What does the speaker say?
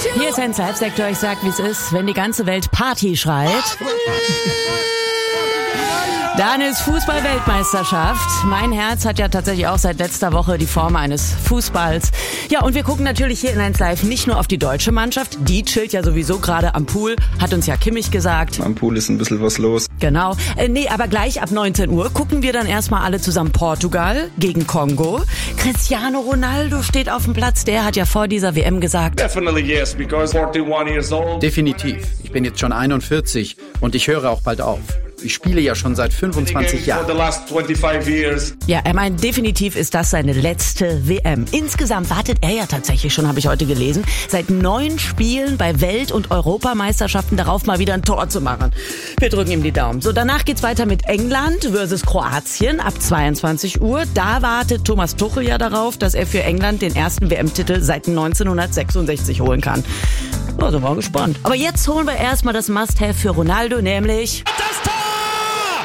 Hier ist ein Live-Sektor, ich sag, wie es ist, wenn die ganze Welt Party schreit. Dann ist Fußball-Weltmeisterschaft. Mein Herz hat ja tatsächlich auch seit letzter Woche die Form eines Fußballs. Ja, und wir gucken natürlich hier in 1 Live nicht nur auf die deutsche Mannschaft. Die chillt ja sowieso gerade am Pool, hat uns ja Kimmich gesagt. Am Pool ist ein bisschen was los. Genau. Aber gleich ab 19 Uhr gucken wir dann erstmal alle zusammen Portugal gegen Kongo. Cristiano Ronaldo steht auf dem Platz. Der hat ja vor dieser WM gesagt. Definitiv. Ich bin jetzt schon 41 und ich höre auch bald auf. Ich spiele ja schon seit 25 Jahren. Ja, er meint, definitiv ist das seine letzte WM. Insgesamt wartet er ja tatsächlich schon, habe ich heute gelesen, seit 9 Spielen bei Welt- und Europameisterschaften darauf, mal wieder ein Tor zu machen. Wir drücken ihm die Daumen. So, danach geht's weiter mit England versus Kroatien ab 22 Uhr. Da wartet Thomas Tuchel ja darauf, dass er für England den ersten WM-Titel seit 1966 holen kann. Also, war gespannt. Aber jetzt holen wir erstmal das Must-Have für Ronaldo, nämlich...